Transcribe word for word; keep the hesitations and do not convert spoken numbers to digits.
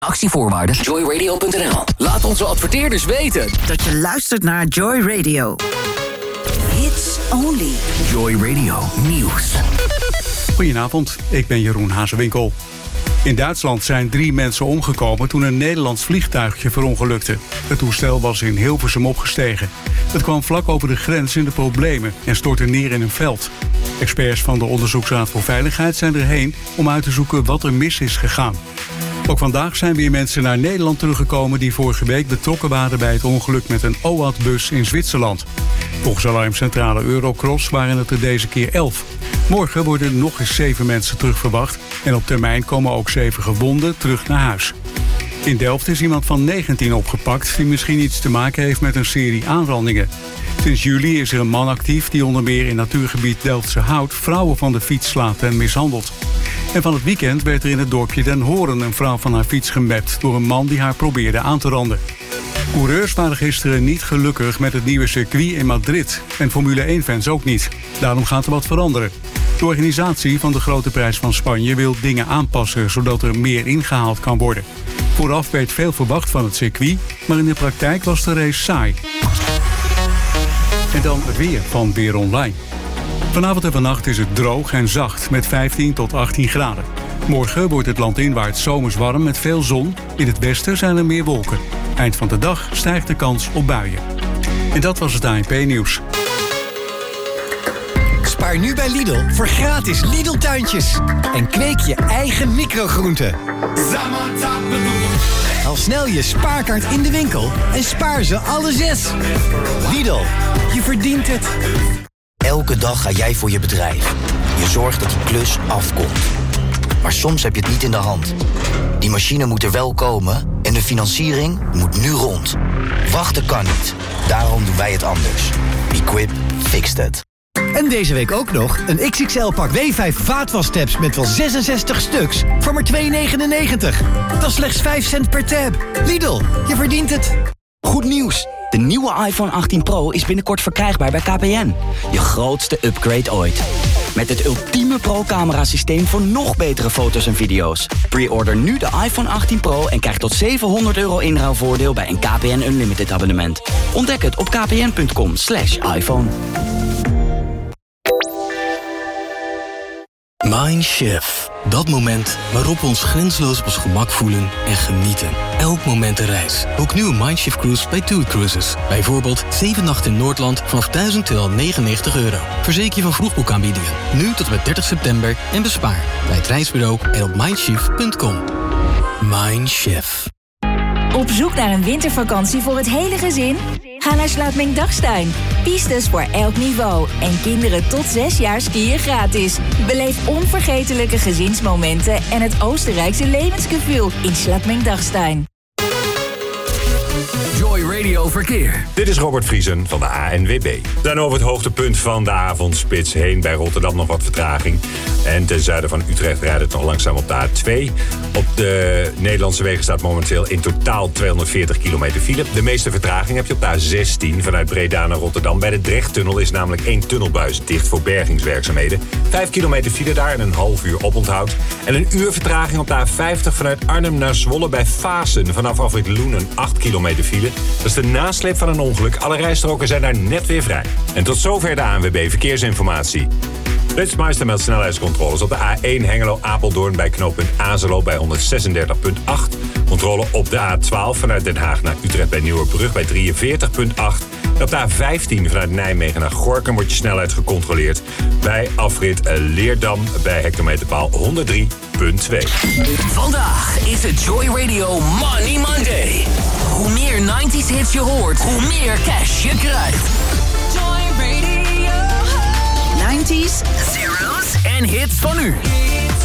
Actievoorwaarden joy radio punt n l. Laat onze adverteerders weten dat je luistert naar Joy Radio. Hits only. Joy Radio Nieuws. Goedenavond, ik ben Jeroen Hazewinkel. In Duitsland zijn drie mensen omgekomen toen een Nederlands vliegtuigje verongelukte. Het toestel was in Hilversum opgestegen. Het kwam vlak over de grens in de problemen en stortte neer in een veld. Experts van de Onderzoeksraad voor Veiligheid zijn erheen om uit te zoeken wat er mis is gegaan. Ook vandaag zijn weer mensen naar Nederland teruggekomen die vorige week betrokken waren bij het ongeluk met een O A D-bus in Zwitserland. Volgens alarmcentrale Eurocross waren het er deze keer elf. Morgen worden nog eens zeven mensen terugverwacht en op termijn komen ook zeven gewonden terug naar huis. In Delft is iemand van negentien opgepakt die misschien iets te maken heeft met een serie aanrandingen. Sinds juli is er een man actief die onder meer in natuurgebied Delftse Hout vrouwen van de fiets slaat en mishandelt. En van het weekend werd er in het dorpje Den Horen een vrouw van haar fiets gemapt door een man die haar probeerde aan te randen. Coureurs waren gisteren niet gelukkig met het nieuwe circuit in Madrid en Formule één-fans ook niet. Daarom gaat er wat veranderen. De organisatie van de Grote Prijs van Spanje wil dingen aanpassen zodat er meer ingehaald kan worden. Vooraf werd veel verwacht van het circuit, maar in de praktijk was de race saai. En dan het weer van Weer Online. Vanavond en vannacht is het droog en zacht met vijftien tot achttien graden. Morgen wordt het landinwaarts zomers warm met veel zon. In het westen zijn er meer wolken. Eind van de dag stijgt de kans op buien. En dat was het A N P-nieuws. Spaar nu bij Lidl voor gratis Lidl-tuintjes. En kweek je eigen microgroenten. Haal snel je spaarkaart in de winkel en spaar ze alle zes. Lidl, je verdient het. Elke dag ga jij voor je bedrijf. Je zorgt dat die klus afkomt. Maar soms heb je het niet in de hand. Die machine moet er wel komen en de financiering moet nu rond. Wachten kan niet. Daarom doen wij het anders. Equip fixed it. En deze week ook nog een X X L-pak W vijf vaatwastabs met wel zesenzestig stuks voor maar twee negenennegentig. Dat is slechts vijf cent per tab. Lidl, je verdient het. Goed nieuws! De nieuwe iPhone achttien Pro is binnenkort verkrijgbaar bij K P N. Je grootste upgrade ooit. Met het ultieme pro-camera-systeem voor nog betere foto's en video's. Pre-order nu de iPhone achttien Pro en krijg tot zevenhonderd euro inruilvoordeel bij een K P N Unlimited abonnement. Ontdek het op kpn.com slash iPhone. Mindshift. Dat moment waarop we ons grenzeloos op ons gemak voelen en genieten. Elk moment een reis. Boek nu een Mindshift cruise bij TUI Cruises. Bijvoorbeeld zeven nachten in Noordland vanaf duizend tweehonderdnegenennegentig euro. Verzeker je van vroegboekaanbiedingen. Nu tot en met dertig september en bespaar. Bij het reisbureau en op mindshift punt com. Mindshift. Op zoek naar een wintervakantie voor het hele gezin? Ga naar Slaatming-Dachstein. Pistes voor elk niveau. En kinderen tot zes jaar skiën gratis. Beleef onvergetelijke gezinsmomenten en het Oostenrijkse levensgevoel in Slaatming-Dachstein. Joy Radio Verkeer. Dit is Robert Vriesen van de A N W B. We zijn over het hoogtepunt van de avondspits heen. Bij Rotterdam nog wat vertraging. En ten zuiden van Utrecht rijdt het nog langzaam op de A twee. Op de Nederlandse wegen staat momenteel in totaal tweehonderdveertig kilometer file. De meeste vertraging heb je op de A zestien vanuit Breda naar Rotterdam. Bij de Drechttunnel is namelijk één tunnelbuis dicht voor bergingswerkzaamheden. Vijf kilometer file daar en een half uur oponthoud. En een uur vertraging op de A vijftig vanuit Arnhem naar Zwolle bij Vaassen. Vanaf afrit Loenen acht kilometer file. Dat is de nasleep van een ongeluk. Alle rijstroken zijn daar net weer vrij. En tot zover de A N W B Verkeersinformatie. Flitsmeister meldt snelheidscontroles op de A één Hengelo-Apeldoorn bij knooppunt Azelo bij honderdzesendertig komma acht. Controle op de A twaalf vanuit Den Haag naar Utrecht bij Nieuwerbrug bij drieënveertig komma acht. En op de A vijftien vanuit Nijmegen naar Gorinchem wordt je snelheid gecontroleerd bij afrit Leerdam bij hectometerpaal honderddrie komma twee. Vandaag is het Joy Radio Money Monday. Hoe meer nineties hits je hoort, hoe meer cash je krijgt. Joy Radio. nineties, zeros en hits van nu.